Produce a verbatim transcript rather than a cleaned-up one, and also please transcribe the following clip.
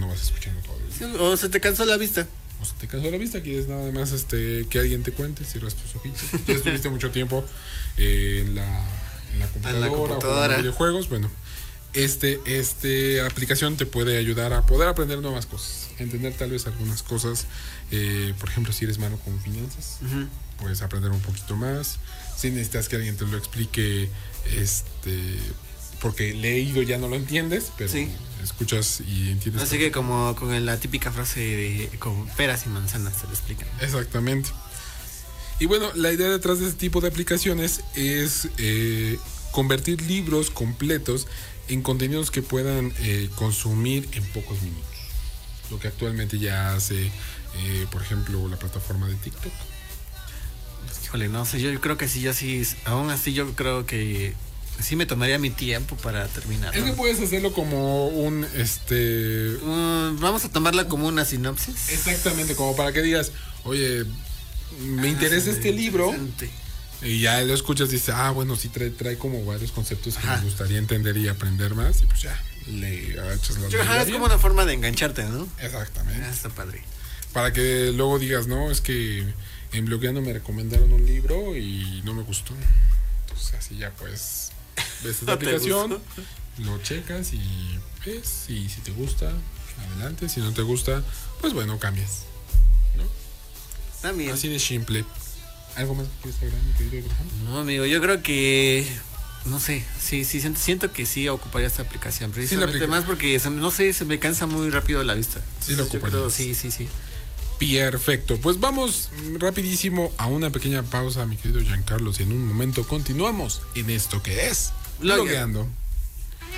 vas escuchando todo el día. O se te cansó la vista. O se te cansó la vista, quieres nada más este, que alguien te cuente, cierras tus ojitos. Ya estuviste mucho tiempo eh, en, la, en la computadora, En la computadora. o en videojuegos. Bueno, este, este aplicación te puede ayudar a poder aprender nuevas cosas, entender tal vez algunas cosas. Eh, por ejemplo, si eres malo con finanzas, uh-huh. puedes aprender un poquito más. Si necesitas que alguien te lo explique, este... porque leído ya no lo entiendes, pero sí. escuchas y entiendes. Así que como con la típica frase de con peras y manzanas te lo explican. Exactamente. Y bueno, la idea detrás de este tipo de aplicaciones es eh, convertir libros completos en contenidos que puedan eh, consumir en pocos minutos. Lo que actualmente ya hace, eh, por ejemplo, la plataforma de TikTok. Híjole, no sé, yo creo que sí, yo sí, aún así yo creo que sí me tomaría mi tiempo para terminar. Es que puedes hacerlo como un, este... Uh, vamos a tomarla como una sinopsis. Exactamente, como para que digas, oye, me ah, interesa este libro. Y ya lo escuchas y dices, ah, bueno, sí trae, trae como varios conceptos que Ajá. me gustaría entender y aprender más. Y pues ya, le agachas la Ajá, es como una forma de engancharte, ¿no? Exactamente. Ah, está padre. Para que luego digas, no, es que en Blogueando me recomendaron un libro y no me gustó. Entonces así ya pues... ves esta aplicación, lo checas y ves, y si te gusta, adelante, si no te gusta, pues bueno, cambias, ¿no? También. Así de simple. ¿Algo más que quieres agregar, mi querido Abraham? No, amigo, yo creo que, no sé, sí, sí, siento, siento que sí ocuparía esta aplicación, precisamente sí, aplica- más porque, no sé, se me cansa muy rápido la vista. Sí, lo ocuparías. Sí, sí, sí. Perfecto, pues vamos rapidísimo a una pequeña pausa, mi querido Giancarlo, y en un momento continuamos en esto que es Blogueando.